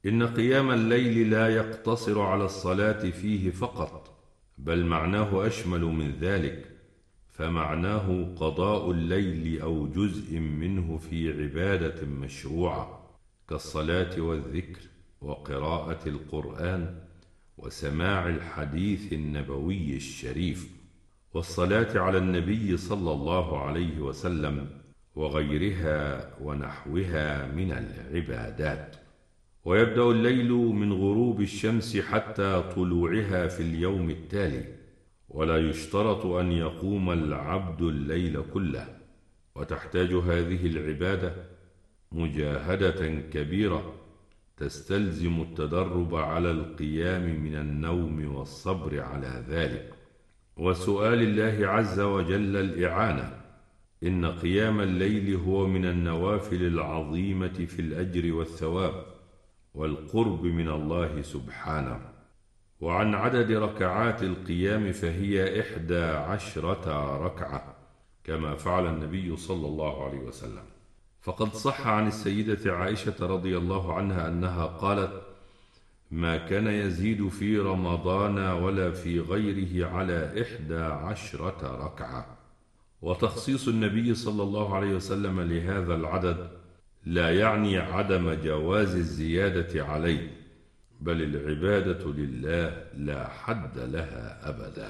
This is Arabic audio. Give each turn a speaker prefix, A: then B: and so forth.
A: إن قيام الليل لا يقتصر على الصلاة فيه فقط، بل معناه أشمل من ذلك، فمعناه قضاء الليل أو جزء منه في عبادة مشروعة كالصلاة والذكر وقراءة القرآن وسماع الحديث النبوي الشريف والصلاة على النبي صلى الله عليه وسلم وغيرها ونحوها من العبادات. ويبدأ الليل من غروب الشمس حتى طلوعها في اليوم التالي، ولا يشترط أن يقوم العبد الليل كله، وتحتاج هذه العبادة مجاهدة كبيرة تستلزم التدرب على القيام من النوم والصبر على ذلك وسؤال الله عز وجل الإعانة. إن قيام الليل هو من النوافل العظيمة في الأجر والثواب والقرب من الله سبحانه. وعن عدد ركعات القيام فهي 11 ركعة كما فعل النبي صلى الله عليه وسلم، فقد صح عن السيدة عائشة رضي الله عنها أنها قالت: ما كان يزيد في رمضان ولا في غيره على 11 ركعة. وتخصيص النبي صلى الله عليه وسلم لهذا العدد لا يعني عدم جواز الزيادة عليه، بل العبادة لله لا حد لها أبدا.